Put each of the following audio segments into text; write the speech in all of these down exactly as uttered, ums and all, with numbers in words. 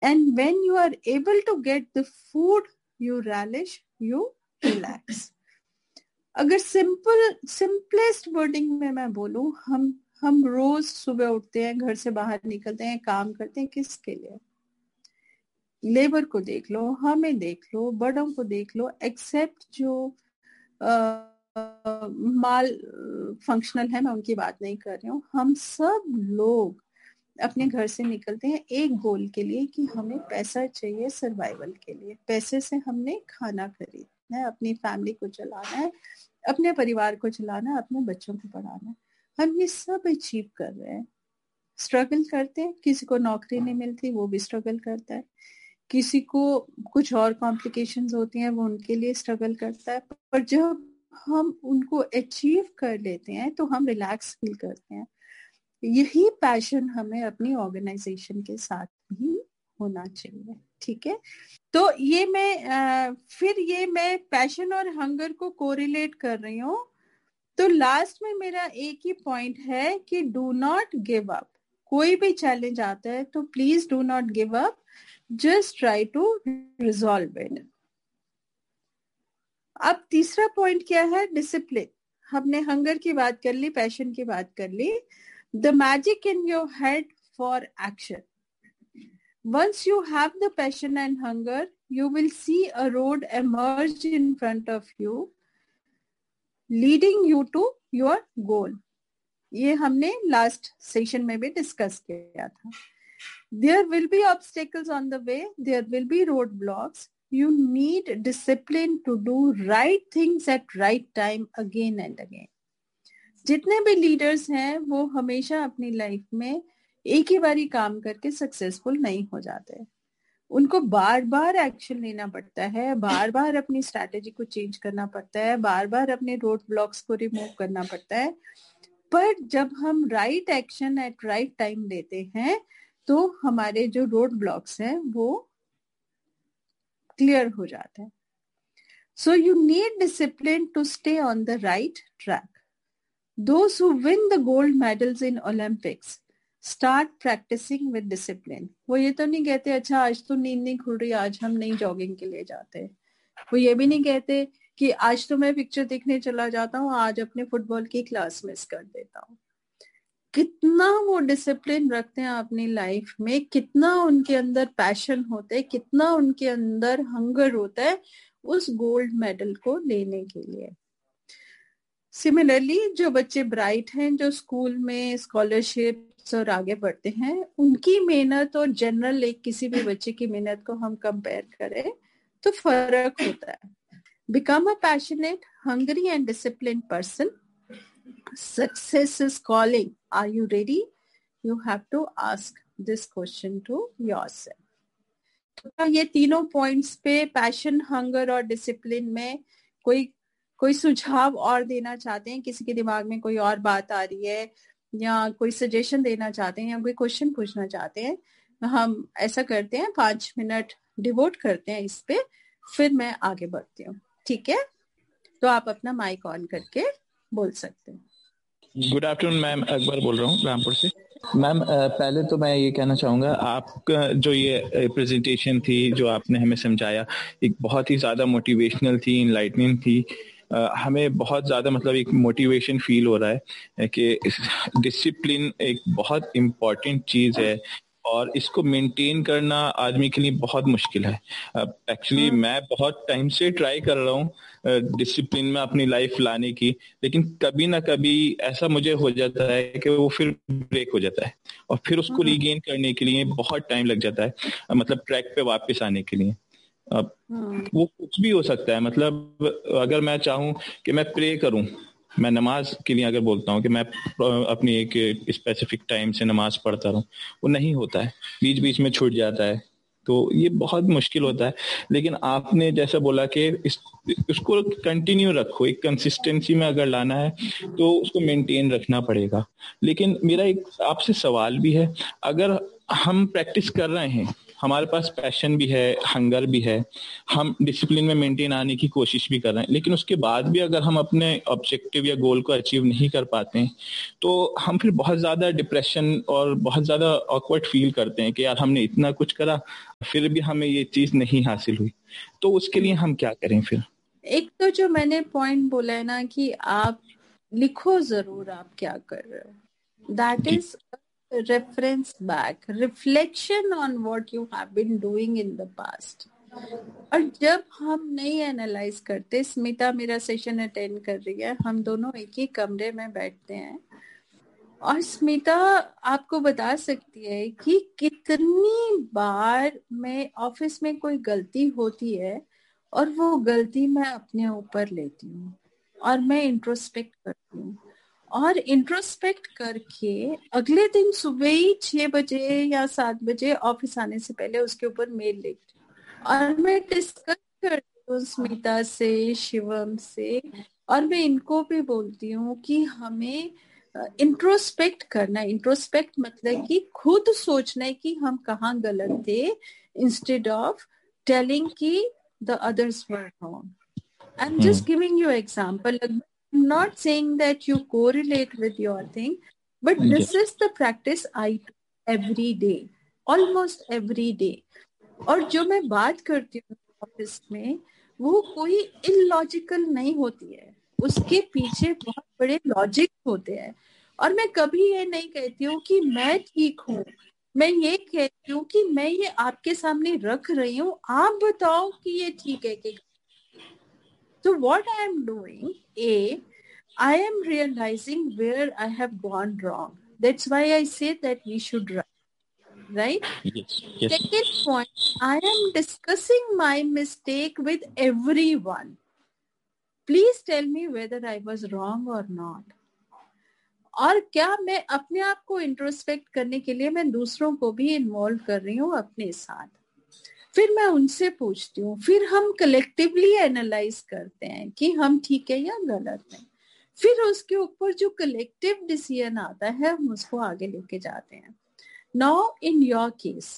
And when you are able to get the food you relish, you relax. अगर simple simplest wording में मैं बोलूं, हम हम रोज सुबह उठते हैं, घर से बाहर निकलते हैं, काम करते हैं, किसके लिए? लेबर को देख लो, हमें देख लो, बड़ों को देख लो, एक्सेप्ट जो माल फंक्शनल है, मैं उनकी बात नहीं कर रही हूँ, हम सब लोग अपने घर से निकलते हैं एक गोल के लिए कि हमें पैसा चाहिए सर्वाइवल के लिए। पैसे से हमने खाना खरीदना है, अपनी फैमिली को चलाना है, अपने परिवार को चलाना है, अपने बच्चों को पढ़ाना है। हम ये सब अचीव कर रहे हैं, स्ट्रगल करते हैं। किसी को नौकरी नहीं मिलती, वो भी स्ट्रगल करता है। किसी को कुछ और कॉम्प्लिकेशंस होती हैं, वो उनके लिए स्ट्रगल करता है। पर जब हम उनको अचीव कर लेते हैं तो हम रिलैक्स फील करते हैं। यही पैशन हमें अपनी ऑर्गेनाइजेशन के साथ भी होना चाहिए, ठीक है? तो ये मैं आ, फिर ये मैं पैशन और हंगर को कोरिलेट कर रही हूँ। तो लास्ट में मेरा एक ही पॉइंट है कि डू नॉट गिव अप। कोई भी चैलेंज आता है तो please do not give up, just try to resolve it. अब तीसरा पॉइंट क्या है? डिसिप्लिन। हमने हंगर की बात कर ली, पैशन की बात कर ली। The magic in your head for action. Once you have the passion and hunger, you will see a road emerge in front of you, leading you to your goal. ये हमने last session में भी discuss किया था। There will be obstacles on the way. There will be roadblocks. You need discipline to do right things at right time again and again. जितने भी leaders हैं वो हमेशा अपनी लाइफ में एक ही बारी काम करके सक्सेसफुल नहीं हो जाते। उनको बार बार एक्शन लेना पड़ता है, बार बार अपनी स्ट्रैटेजी को चेंज करना पड़ता है, बार बार अपने रोड ब्लॉक्स को रिमूव करना पड़ता है। पर जब हम right action at right time लेते हैं तो हमारे जो रोड ब्लॉक्स हैं वो क्लियर हो जाते हैं। So you need discipline to stay on the right track. Those who win the gold medals in Olympics start practicing with discipline. वो ये तो नहीं कहते अच्छा आज तो नींद नहीं खुल रही, आज हम नहीं जॉगिंग के लिए जाते। वो ये भी नहीं कहते कि आज तो मैं पिक्चर देखने चला जाता हूँ, आज अपने फुटबॉल की क्लास मिस कर देता हूँ। कितना वो डिसिप्लिन रखते हैं अपनी लाइफ में, कितना उनके अंदर पैशन होता है, कितना उनके अंदर हंगर होता है उस गोल्ड मेडल को लेने के लिए। सिमिलरली जो बच्चे ब्राइट हैं, जो स्कूल में स्कॉलरशिप्स और आगे बढ़ते हैं, उनकी मेहनत और जनरल एक किसी भी बच्चे की मेहनत को हम कंपेयर करें तो फर्क होता है। Become a passionate, hungry and discipline person. Success is calling. Are you ready? You have to ask this question to yourself. ये तीनों पॉइंट्स पे, पैशन, हंगर और डिसिप्लिन में कोई कोई सुझाव और देना चाहते हैं? किसी के दिमाग में कोई और बात आ रही है या कोई सजेशन देना चाहते हैं या कोई क्वेश्चन पूछना चाहते हैं? हम ऐसा करते हैं, पांच मिनट डिवोट करते हैं इस पे, फिर मैं आगे बढ़ती हूँ, ठीक है? तो आप अपना माइक ऑन करके बोल सकते हैं। गुड आफ्टरनून मैम, अकबर बोल रहा हूँ रामपुर से। मैम पहले तो मैं ये कहना चाहूँगा, आपका जो ये प्रेजेंटेशन थी जो आपने हमें समझाया, एक बहुत ही ज़्यादा मोटिवेशनल थी, इनलाइटनिंग थी। Uh, हमें बहुत ज़्यादा मतलब एक मोटिवेशन फील हो रहा है कि डिसिप्लिन एक बहुत इम्पॉर्टेंट चीज़ है और इसको मेंटेन करना आदमी के लिए बहुत मुश्किल है। एक्चुअली uh, मैं बहुत टाइम से ट्राई कर रहा हूँ डिसिप्लिन uh, में अपनी लाइफ लाने की, लेकिन कभी ना कभी ऐसा मुझे हो जाता है कि वो फिर ब्रेक हो जाता है और फिर उसको रीगेन करने के लिए बहुत टाइम लग जाता है, uh, मतलब ट्रैक पे वापस आने के लिए। अब वो कुछ भी हो सकता है, मतलब अगर मैं चाहूँ कि मैं प्रे करूँ, मैं नमाज के लिए अगर बोलता हूँ कि मैं अपनी एक स्पेसिफिक टाइम से नमाज पढ़ता रहूँ, वो नहीं होता है, बीच बीच में छूट जाता है, तो ये बहुत मुश्किल होता है। लेकिन आपने जैसा बोला कि इस उसको कंटिन्यू रखो, एक कंसिस्टेंसी में अगर लाना है तो उसको मेंटेन रखना पड़ेगा। लेकिन मेरा एक आपसे सवाल भी है, अगर हम प्रैक्टिस कर रहे हैं हमारे पास पैशन भी है, हंगर भी है, हम डिसिप्लिन में मेंटेन आने की कोशिश भी कर रहे हैं, लेकिन उसके बाद भी अगर हम अपने ऑब्जेक्टिव या गोल को अचीव नहीं कर पाते हैं तो हम फिर बहुत ज्यादा डिप्रेशन और बहुत ज्यादा ऑकवर्ड फील करते हैं कि यार हमने इतना कुछ करा फिर भी हमें ये चीज नहीं हासिल हुई। तो उसके लिए हम क्या करें फिर? एक तो जो मैंने पॉइंट बोला है ना कि आप लिखो जरूर आप क्या कर रहे हो, that is reference back, reflection on what you have been doing in the past. और जब हम नहीं एनालाइज करते, स्मिता मेरा सेशन अटेंड कर रही है, हम दोनों एक ही कमरे में बैठते हैं और स्मिता आपको बता सकती है कि कितनी बार मैं ऑफिस में कोई गलती होती है और वो गलती मैं अपने ऊपर लेती हूँ और मैं इंट्रोस्पेक्ट करती हूँ, और इंट्रोस्पेक्ट करके अगले दिन सुबह ही छह बजे या सात बजे ऑफिस आने से पहले उसके ऊपर मेल लिखती हूँ और मैं डिस्कस करती हूँ स्मिता से, शिवम से, और मैं इनको भी बोलती हूँ कि हमें इंट्रोस्पेक्ट uh, करना है। इंट्रोस्पेक्ट मतलब कि खुद सोचना है कि हम कहाँ गलत थे, इंस्टेड ऑफ टेलिंग कि the others were wrong. I'm just hmm. giving you example. I'm not saying that you correlate with your thing, but this yes. is the practice I do every day, almost every day. और जो मैं बात करती हूँ office में वो कोई illogical नहीं होती है, उसके पीछे बहुत बड़े लॉजिक होते हैं। और मैं कभी ये नहीं कहती हूँ कि मैं ठीक हूँ, मैं ये कहती हूँ कि मैं ये आपके सामने रख रही हूँ, आप बताओ कि ये ठीक है कि। So what I am doing, A, I am realizing where I have gone wrong. That's why I say that we should write, right? Yes. Yes. Second point, I am discussing my mistake with everyone. Please tell me whether I was wrong or not. और क्या मैं अपने आप को introspect करने के लिए मैं दूसरों को भी इन्वॉल्व कर रही हूँ अपने साथ, फिर मैं उनसे पूछती हूँ, फिर हम कलेक्टिवली एनालाइज करते हैं कि हम ठीक है या गलत है, फिर उसके ऊपर जो कलेक्टिव डिसीजन आता है हम उसको आगे लेके जाते हैं। Now in your case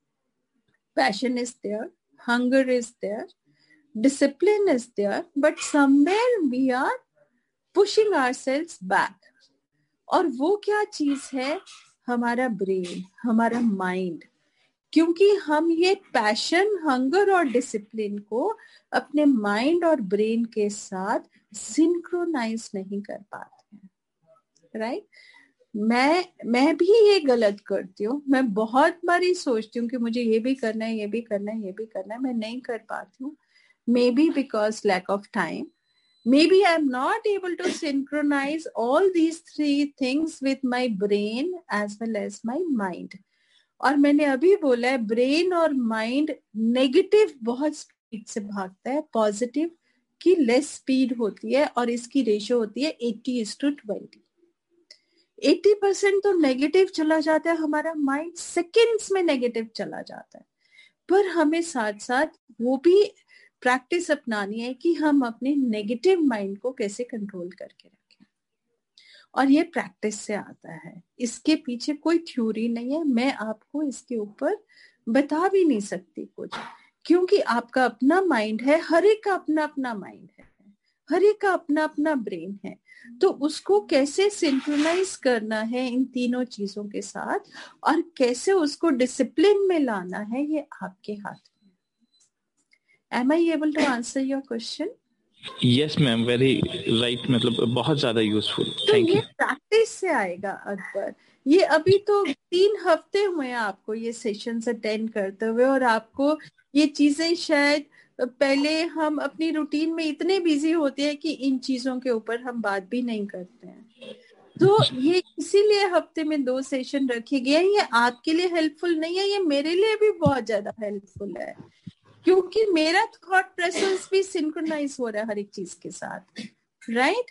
passion is there, hunger is there, discipline is there, but somewhere we are pushing ourselves back. और वो क्या चीज है? हमारा ब्रेन, हमारा माइंड, क्योंकि हम ये पैशन, हंगर और डिसिप्लिन को अपने माइंड और ब्रेन के साथ सिंक्रोनाइज नहीं कर पाते हैं, राइट? मैं मैं भी ये गलत करती हूँ, मैं बहुत बारी सोचती हूँ कि मुझे ये भी करना है, ये भी करना है, ये भी करना है, मैं नहीं कर पाती हूँ। Maybe because lack of time. Maybe I'm not able to synchronize all these three things with my brain as well as my mind. और मैंने अभी बोला है ब्रेन और माइंड नेगेटिव बहुत स्पीड से भागता है, पॉजिटिव की लेस स्पीड होती है, और इसकी रेशियो होती है eighty is to twenty. Eighty percent तो नेगेटिव चला जाता है हमारा माइंड, सेकेंड्स में नेगेटिव चला जाता है, पर हमें साथ साथ वो भी प्रैक्टिस अपनानी है कि हम अपने नेगेटिव माइंड को कैसे कंट्रोल करके रखें, और ये प्रैक्टिस से आता है, इसके पीछे कोई थ्योरी नहीं है, मैं आपको इसके ऊपर बता भी नहीं सकती कुछ, क्योंकि आपका अपना माइंड है, हर एक का अपना अपना माइंड है, हर एक का अपना अपना ब्रेन है, तो उसको कैसे सिंक्रोनाइज करना है इन तीनों चीजों के साथ और कैसे उसको डिसिप्लिन में लाना है, ये आपके हाथ में। Am I able to answer your question? Yes ma'am, very right, मतलब बहुत ज्यादा यूजफुल। तो ये प्रैक्टिस से आएगा अकबर। ये अभी तो तीन हफ्ते हुए हैं आपको ये सेशंस अटेंड करते हुए, और आपको ये चीजें शायद पहले हम अपनी रूटीन में इतने बिजी होते हैं कि इन चीजों के ऊपर हम बात भी नहीं करते हैं, तो ये इसीलिए हफ्ते में दो सेशन रखे गए हैं। ये आपके लिए हेल्पफुल नहीं है, ये मेरे लिए भी बहुत ज्यादा हेल्पफुल है, क्योंकि मेरा थॉट प्रोसेस भी सिंक्रोनाइज हो रहा है हर एक चीज के साथ, राइट?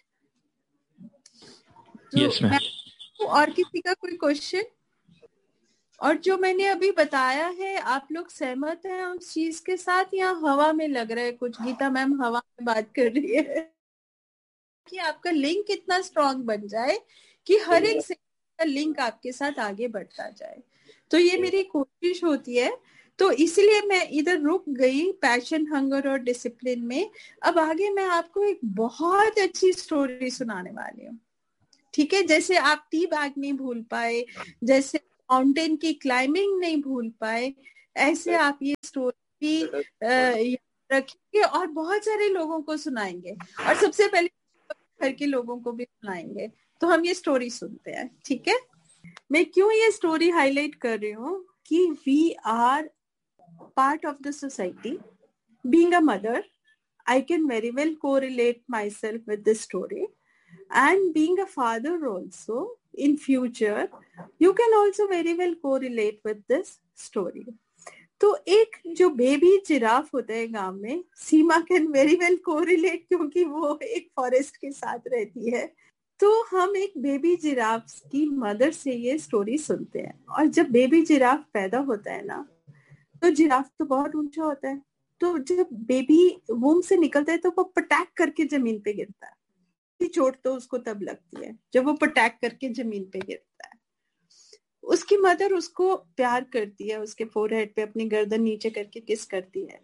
तो yes, मैं, और किसी का कोई क्वेश्चन? और जो मैंने अभी बताया है आप लोग सहमत हैं उस चीज के साथ, या हवा में लग रहा है कुछ? गीता मैम हवा में बात कर रही है कि आपका लिंक इतना स्ट्रांग बन जाए कि हर एक से लिंक आपके साथ आगे बढ़ता जाए। तो ये मेरी कोशिश होती है तो इसलिए मैं इधर रुक गई पैशन, हंगर और डिसिप्लिन में। अब आगे मैं आपको एक बहुत अच्छी स्टोरी सुनाने वाली हूँ, ठीक है? जैसे आप टी बैग नहीं भूल पाए, जैसे माउंटेन की क्लाइंबिंग नहीं भूल पाए, ऐसे आप ये स्टोरी भी रखेंगे और बहुत सारे लोगों को सुनाएंगे, और सबसे पहले घर के लोगों को भी सुनाएंगे। तो हम ये स्टोरी सुनते हैं, ठीक है? मैं क्यों ये स्टोरी हाईलाइट कर रही हूँ कि we are part of the society. Being a mother, I can very well correlate myself with this story, and being a father also in future, you can also very well correlate with this story. तो एक जो baby giraffe होता है गांव में, सीमा can very well correlate क्योंकि वो एक फॉरेस्ट के साथ रहती है। तो हम एक बेबी जिराफ की मदर से ये स्टोरी सुनते हैं, और जब बेबी जिराफ पैदा होता है ना, तो जिराफ तो बहुत ऊंचा होता है, तो जब बेबी वूम से निकलता है तो वो पटैक करके जमीन पे गिरता है। चोट तो उसको तब लगती है जब वो पटैक करके जमीन पे गिरता है। उसकी मदर उसको प्यार करती है, उसके फोरहेड पे अपनी गर्दन नीचे करके किस करती है,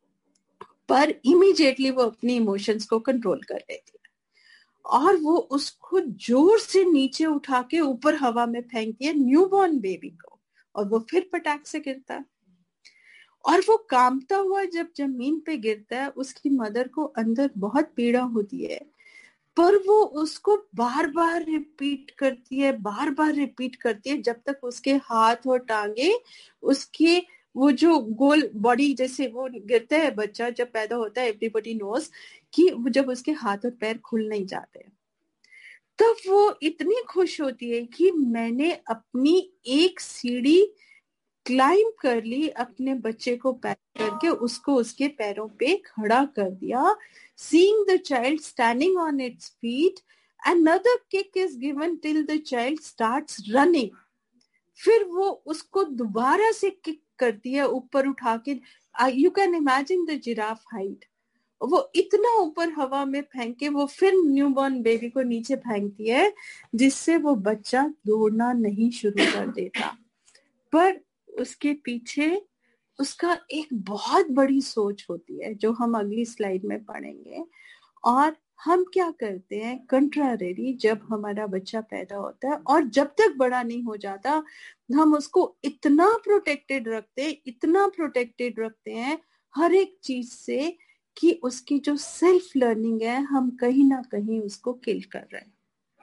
पर इमीडिएटली वो अपनी इमोशंस को कंट्रोल कर लेती है, और वो उसको जोर से नीचे उठा के ऊपर हवा में फेंकती है, न्यूबॉर्न बेबी को, और वो फिर पटाख से गिरता है। और वो कांपता हुआ जब जमीन पे गिरता है, उसकी मदर को अंदर बहुत पीड़ा होती है, पर वो उसको बार बार रिपीट करती है, बार बार रिपीट करती है, जब तक उसके हाथ और टांगे, उसके वो जो गोल बॉडी, जैसे वो गिरता है बच्चा जब पैदा होता है, एवरीबॉडी नोज कि जब उसके हाथ और पैर खुल नहीं जाते, तब वो इतनी खुश होती है कि मैंने अपनी एक सीढ़ी क्लाइंब कर ली, अपने बच्चे को पैक करके उसको उसके पैरों पे खड़ा कर दिया। Seeing the child standing on its feet, another kick is given till the child starts running. फिर वो उसको दोबारा से किक करती है ऊपर उठा के। You can imagine the giraffe height. वो इतना ऊपर हवा में फेंक के वो फिर न्यूबॉर्न बेबी को नीचे फेंकती है, जिससे वो बच्चा दौड़ना नहीं शुरू कर देता। पर उसके पीछे उसका एक बहुत बड़ी सोच होती है, जो हम अगली स्लाइड में पढ़ेंगे। और हम क्या करते हैं कंट्रारी, जब हमारा बच्चा पैदा होता है और जब तक बड़ा नहीं हो जाता, हम उसको इतना प्रोटेक्टेड रखते हैं, इतना प्रोटेक्टेड रखते हैं हर एक चीज से, कि उसकी जो सेल्फ लर्निंग है हम कहीं ना कहीं उसको किल कर रहे हैं।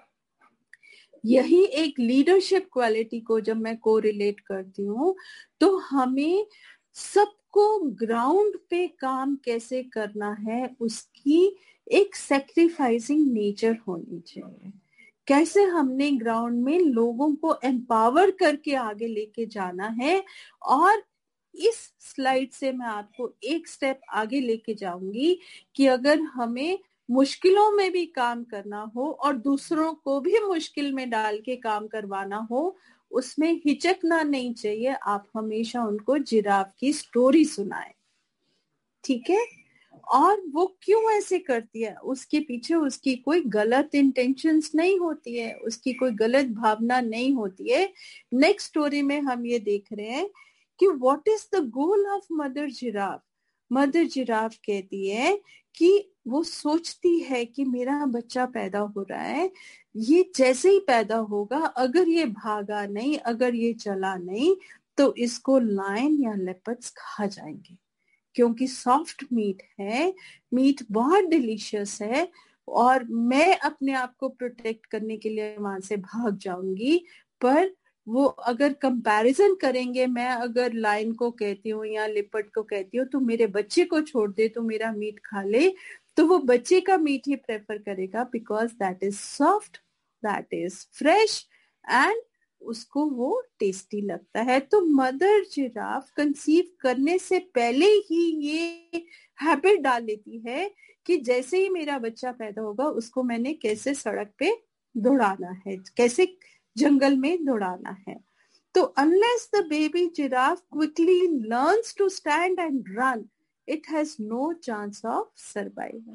यही एक लीडरशिप क्वालिटी को जब मैं को रिलेट करती हूँ, तो हमें सबको ग्राउंड पे काम कैसे करना है उसकी एक सैक्रिफाइसिंग नेचर होनी चाहिए। कैसे हमने ग्राउंड में लोगों को एम्पावर करके आगे लेके जाना है। और इस स्लाइड से मैं आपको एक स्टेप आगे लेके जाऊंगी कि अगर हमें मुश्किलों में भी काम करना हो और दूसरों को भी मुश्किल में डाल के काम करवाना हो, उसमें हिचकना नहीं चाहिए। आप हमेशा उनको जिराफ की स्टोरी सुनाएं, ठीक है? और वो क्यों ऐसे करती है, उसके पीछे उसकी कोई गलत इंटेंशंस नहीं होती है, उसकी कोई गलत भावना नहीं होती है। नेक्स्ट स्टोरी में हम ये देख रहे हैं कि what is the goal of mother giraffe. Mother giraffe कहती है कि वो सोचती है कि मेरा बच्चा पैदा हो रहा है, ये जैसे ही पैदा होगा, अगर ये भागा नहीं, अगर ये चला नहीं, तो इसको लायन या लेपर्ड्स खा जाएंगे, क्योंकि सॉफ्ट मीट है, मीट बहुत डिलीशियस है, और मैं अपने आप को प्रोटेक्ट करने के लिए वहां से भाग जाऊंगी। पर वो अगर कंपैरिजन करेंगे, मैं अगर लायन को कहती हूँ या लिपर्ड को कहती हूँ तो मेरे बच्चे को छोड़ दे, तो मेरा मीट खा ले, तो वो बच्चे का मीट ही प्रेफर करेगा, because that is soft, that is fresh, and उसको वो टेस्टी लगता है। तो मदर जिराफ कंसीव करने से पहले ही ये हैबिट डाल लेती है कि जैसे ही मेरा बच्चा पैदा होगा, उसको मैंने कैसे सड़क पे दौड़ाना है, कैसे जंगल में दौड़ाना है। तो unless the baby giraffe quickly learns to stand and run, it has no chance of survival.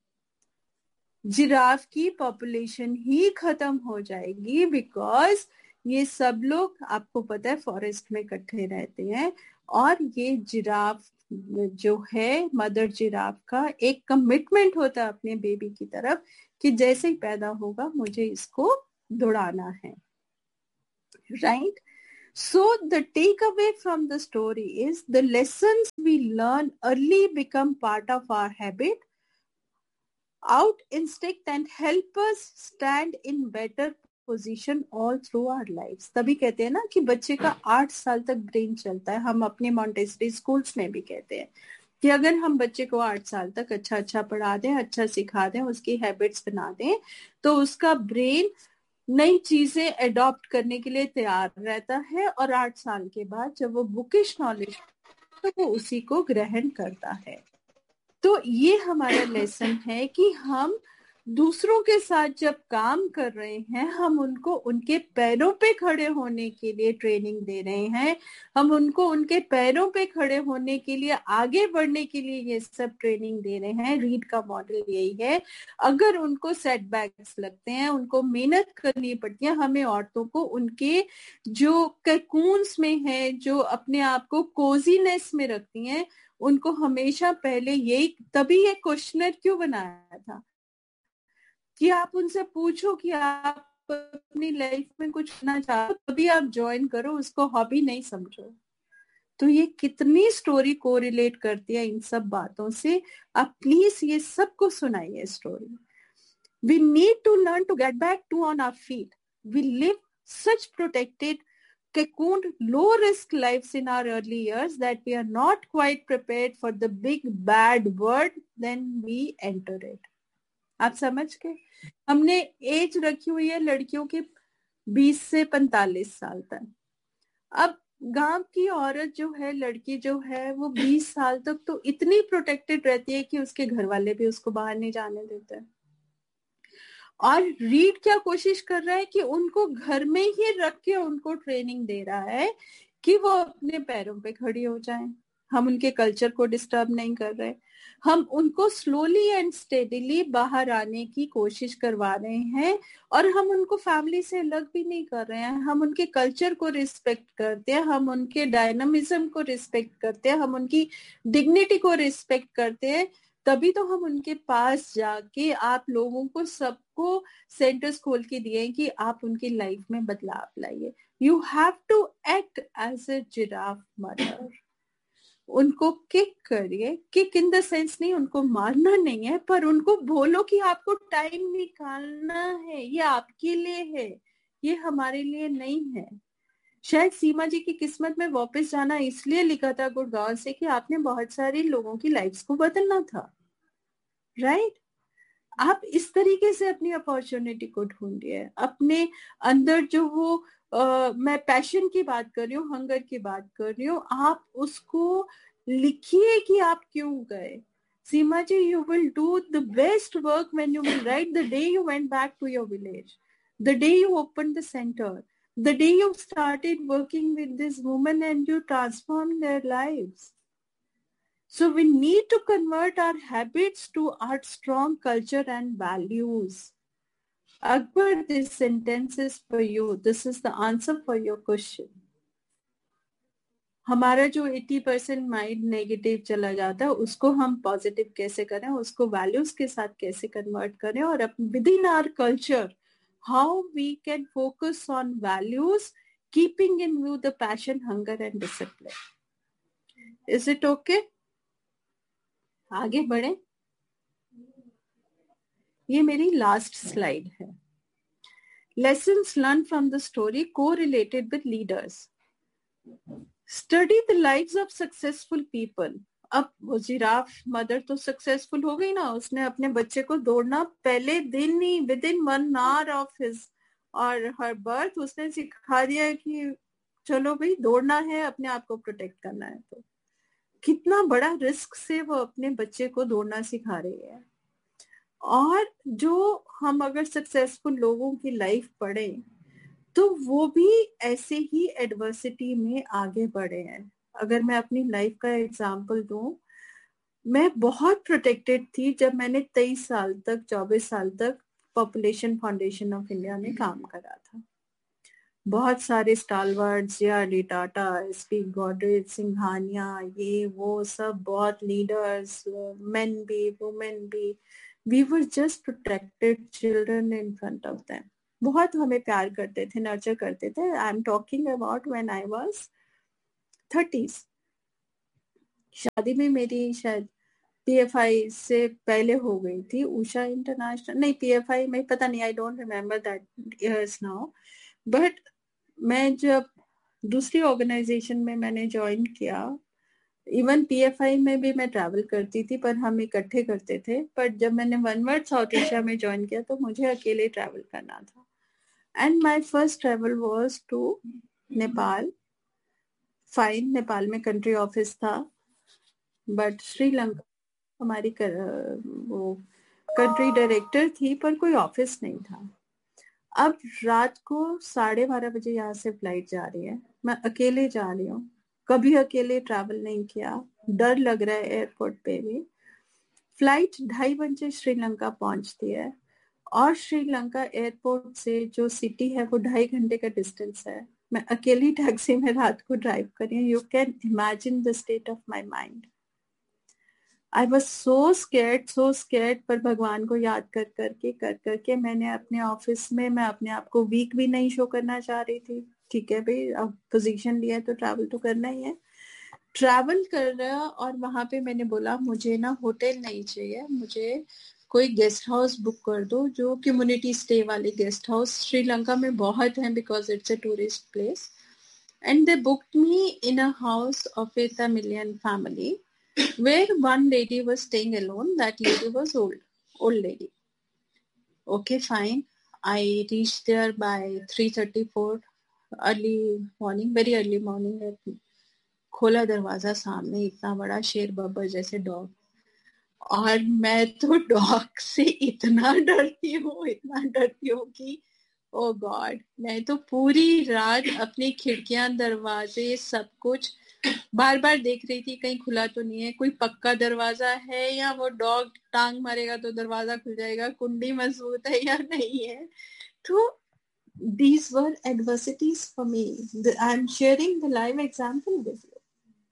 Giraffe की पॉपुलेशन ही खत्म हो जाएगी, बिकॉज ये सब लोग, आपको पता है, फॉरेस्ट में इकट्ठे रहते हैं, और ये जिराफ जो है, मदर जिराफ का एक कमिटमेंट होता है अपने बेबी की तरफ कि जैसे ही पैदा होगा मुझे इसको दौड़ाना है, right? So the takeaway from the story is the lessons we learn early become part of our habit, out instinct and help us stand in better position all through our lives. तभी कहते हैं ना कि बच्चे का आठ साल तक ब्रेन चलता है. हम अपने मॉन्टेसरी स्कूल्स में भी कहते हैं कि अगर हम बच्चे को आठ साल तक अच्छा अच्छा पढ़ा दें, अच्छा सिखा दें, उसकी हैबिट्स बना दें, तो उसका ब्रेन नई चीजें अडॉप्ट करने के लिए तैयार रहता है और आठ साल के बाद जब वो बुकिश नॉलेज तो वो उसी को ग्रहण करता है. तो ये हमारा लेसन है कि हम दूसरों के साथ जब काम कर रहे हैं, हम उनको उनके पैरों पे खड़े होने के लिए ट्रेनिंग दे रहे हैं, हम उनको उनके पैरों पे खड़े होने के लिए, आगे बढ़ने के लिए ये सब ट्रेनिंग दे रहे हैं. रीड का मॉडल यही है. अगर उनको सेटबैक्स लगते हैं, उनको मेहनत करनी पड़ती है, हमें औरतों को उनके जो कैकून्स में है, जो अपने आप को कोजीनेस में रखती हैं, उनको हमेशा पहले यही, तभी ये क्वेश्चनर क्यों बनाया था कि आप उनसे पूछो कि आप अपनी लाइफ में कुछ करना चाहते हो तभी आप ज्वाइन करो, उसको हॉबी नहीं समझो. तो ये कितनी स्टोरी कोरिलेट करती है इन सब बातों से. आप प्लीज ये सबको सुनाइए story. We need to learn to get back to on our feet. We live such protected cocooned low risk lives in our early years that we are not quite prepared for the big bad world then we enter it. आप समझ के? हमने as रखी हुई है लड़कियों की बीस से पैंतालीस साल तक. अब गांव की औरत जो है, लड़की जो है, वो बीस साल तक तो इतनी प्रोटेक्टेड रहती है कि उसके घर वाले भी उसको बाहर नहीं जाने देते हैं. और रीड क्या कोशिश कर रहा है कि उनको घर में ही रख के उनको ट्रेनिंग दे रहा है कि वो अपने पैरों पे खड़ी हो जाएं. हम उनके कल्चर को डिस्टर्ब नहीं कर रहे. हम उनको स्लोली एंड स्टेडीली बाहर आने की कोशिश करवा रहे हैं और हम उनको फैमिली से अलग भी नहीं कर रहे हैं. हम उनके कल्चर को रिस्पेक्ट करते हैं, हम उनके डायनामिज्म को रिस्पेक्ट करते हैं, हम उनकी डिग्निटी को रिस्पेक्ट करते हैं. तभी तो हम उनके पास जाके आप लोगों को सबको सेंटर्स खोल के दिए कि आप उनकी लाइफ में बदलाव लाइए. You have to act as a giraffe mother. उनको किक करिए. किक इन द सेंस नहीं, उनको मारना नहीं है, पर उनको बोलो कि आपको टाइम निकालना है, ये आपके लिए है, ये हमारे लिए नहीं है. शायद सीमा जी की किस्मत में वापस जाना इसलिए लिखा था गुड़गांव से कि आपने बहुत सारे लोगों की लाइफ्स को बदलना था, राइट? आप इस तरीके से अपनी अपॉर्चुनिटी को ढूंढिए. अपने अंदर जो वो आ, मैं पैशन की बात कर रही हूँ, हंगर की बात कर रही हूँ, आप उसको लिखिए कि आप क्यों गए. सीमा जी, you will do the best work when you will write the day you went back to your village, the day you open the centre, the day you started working with this woman and you transformed their lives. So we need to convert our habits to our strong culture and values. Akbar, this sentence is for you. This is the answer for your question. हमारा जो अस्सी percent mind negative चला जाता है उसको हम positive कैसे करें, उसको वैल्यूज के साथ कैसे कन्वर्ट करें, और with in our culture how we can focus on values, keeping in view the passion, hunger and discipline. Is it okay? आगे बढ़े. ये मेरी लास्ट स्लाइड है. Lessons learned from the story correlated with leaders. Study the lives of successful people. अब वो giraffe mother तो successful हो गई ना, उसने अपने बच्चे को दौड़ना पहले दिन ही, with in one hour of his और हर बर्थ, उसने सिखा दिया कि चलो भाई दौड़ना है, अपने आप को प्रोटेक्ट करना है. तो कितना बड़ा रिस्क से वो अपने बच्चे को दौड़ना सिखा रही है. और जो हम अगर सक्सेसफुल लोगों की लाइफ पढ़े तो वो भी ऐसे ही एडवर्सिटी में आगे बढ़े हैं. अगर मैं अपनी लाइफ का एग्जाम्पल दूं, मैं बहुत प्रोटेक्टेड थी जब मैंने तेईस साल तक, चौबीस साल तक पॉपुलेशन फाउंडेशन ऑफ इंडिया में काम करा था. बहुत सारे स्टालवर्ड्स, या डी टाटा, एसपी गॉडरेज, सिंघानिया, ये वो सब बहुत लीडर्स, मेन भी वुमेन भी, we were just protected children in front of them. बहुत हमें प्यार करते थे, नर्चर करते थे। I am talking about when I was thirties. शादी में मेरी शायद पीएफआई से पहले हो गई थी, उषा इंटरनेशनल, नहीं पीएफआई में, पता नहीं, I don't remember that years now. But मैं जब दूसरी ऑर्गेनाइजेशन में मैंने ज्वाइन किया, इवन पीएफआई में भी मैं ट्रैवल करती थी, पर हम इकट्ठे करते थे। पर जब मैंने वन वर्ल्ड साउथ एशिया में ज्वाइन किया तो मुझे अकेले ट्रैवल करना था। And my first travel was to Nepal. Fine, Nepal में कंट्री ऑफिस था, बट श्रीलंका हमारी कर, वो कंट्री डायरेक्टर थी, पर कोई ऑफिस नहीं था। अब रात को साढ़े बारह बजे यहाँ से फ्लाइट जा रही है, मैं अकेले जा रही हूँ, कभी अकेले ट्रैवल नहीं किया, डर लग रहा है एयरपोर्ट पे भी। फ्लाइट ढाई बजे श्रीलंका पहुंचती है, और श्रीलंका एयरपोर्ट से जो सिटी है वो ढाई घंटे का डिस्टेंस है। मैं अकेली टैक्सी में रात को ड्राइव कर रही हूँ। You can imagine the state of my mind. I was so scared, so scared, पर भगवान को याद कर करके कर करके मैंने अपने ऑफिस में, मैं अपने आप को वीक भी नहीं शो करना चाह रही थी। ठीक है भाई, अब पोजीशन लिया है तो ट्रैवल तो करना ही है। ट्रैवल कर रहा, और वहां पे मैंने बोला मुझे ना होटल नहीं चाहिए, मुझे कोई गेस्ट हाउस बुक कर दो, जो कम्युनिटी स्टे वाले गेस्ट हाउस श्रीलंका में बहुत हैं, because it's a tourist place. And they booked me in a house of A Tamilian family, where one lady was staying alone. That lady was old, old lady. Okay, fine. I reached there by three thirty-four, early morning, very early morning. खोला दरवाजा, सामने इतना बड़ा शेर बब्बर जैसे dog, और मैं तो डॉग से इतना डरती हूँ, इतना डरती हूँ कि ओ गॉड, मैं तो पूरी रात अपनी खिड़कियां, दरवाजे, सब कुछ बार बार देख रही थी, कहीं खुला तो नहीं है, कोई पक्का दरवाजा है, या वो डॉग टांग मारेगा तो दरवाजा खुल जाएगा, कुंडी मजबूत है या नहीं है। तो these were adversities for me. I am sharing the live example with you.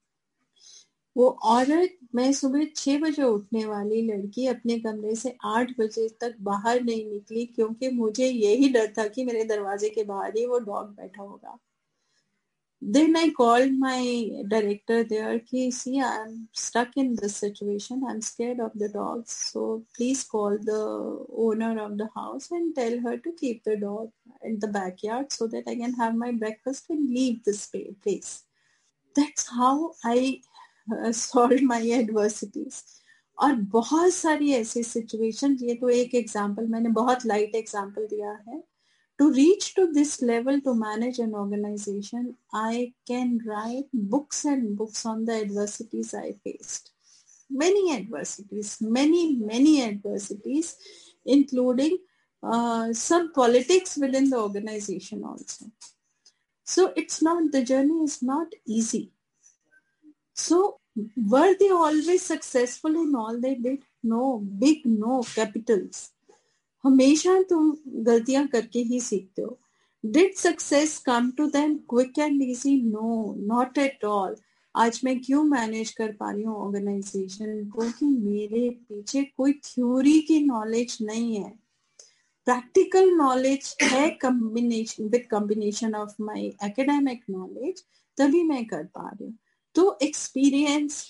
वो औरत, मैं सुबह छह बजे उठने वाली लड़की, अपने कमरे से आठ बजे तक बाहर नहीं निकली, क्योंकि मुझे यही डर था कि मेरे दरवाजे के बाहर ही वो डॉग बैठा होगा। Then I called my director there, ki, see, I'm stuck in this situation, I'm scared of the dogs, so please call the owner of the house and tell her to keep the dog in the backyard so that I can have my breakfast and leave this place. That's how I uh, solved my adversities. और बहुत सारी ऐसी situation, ये तो एक example, मैंने बहुत light example दिया है। To reach to this level, to manage an organization, I can write books and books on the adversities I faced. Many adversities, many, many adversities, including uh, some politics within the organization also. So it's not, the journey is not easy. So were they always successful in all they did? No, big no, capitals. हमेशा तुम गलतियां करके ही सीखते हो। Did success come to them quick and easy? No, not at all. आज मैं क्यों manage कर पा रही हूँ ऑर्गेनाइजेशन को, कि मेरे पीछे कोई थ्योरी की नॉलेज नहीं है, प्रैक्टिकल नॉलेज है, combination with combination of my academic knowledge, तभी मैं कर पा रही हूँ। तो एक्सपीरियंस,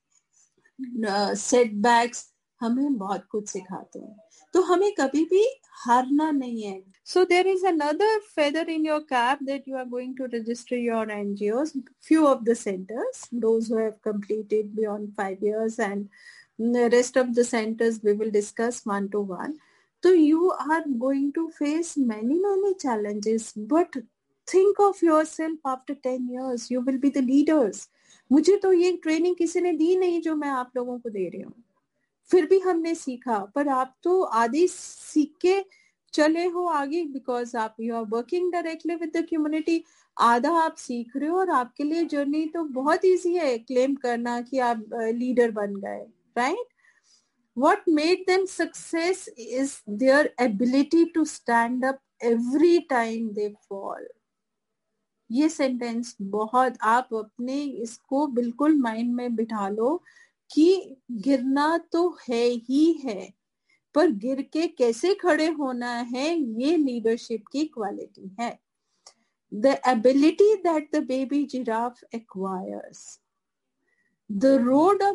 सेटबैक्स हमें बहुत कुछ सिखाते हैं, तो हमें कभी भी हारना नहीं है। So there is another feather in your cap that you are going to register your N G Os, few of the centers, those who have completed beyond five years, and the rest of the centers we will discuss one to one. So you are going to face many, many challenges, but think of yourself after ten years, you will be the leaders. मुझे तो ये training किसी ने दी नहीं जो मैं आप लोगों को दे रही हूँ, फिर भी हमने सीखा, पर आप तो आधे सीख के चले हो आगे, बिकॉज आप you are working directly with the community. आधा आप सीख रहे हो, और आपके लिए जर्नी तो बहुत इजी है क्लेम करना कि आप लीडर uh, बन गए, right? What made them success is their ability to stand up every time they fall. ये सेंटेंस बहुत, आप अपने इसको बिल्कुल माइंड में बिठा लो कि गिरना तो है ही है, पर गिर के कैसे खड़े होना है, ये लीडरशिप की क्वालिटी है. The ability that the baby giraffe acquires. The road of